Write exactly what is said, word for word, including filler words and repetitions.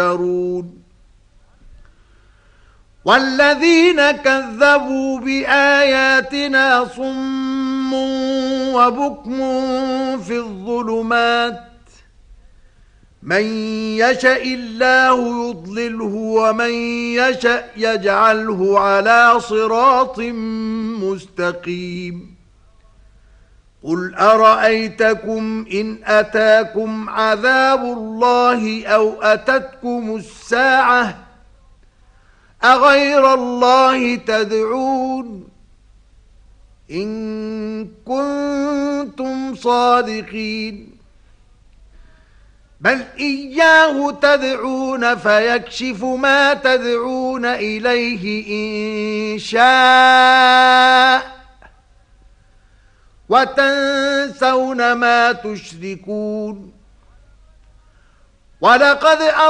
والذين كذبوا بآياتنا صم وبكم في الظلمات من يشاء الله يضلله ومن يشاء يجعله على صراط مستقيم قل أرأيتكم إن أتاكم عذاب الله أو أتتكم الساعة أغير الله تدعون إن كنتم صادقين بل إياه تدعون فيكشف ما تدعون إليه إن شاء وتنسون ما تشركون ولقد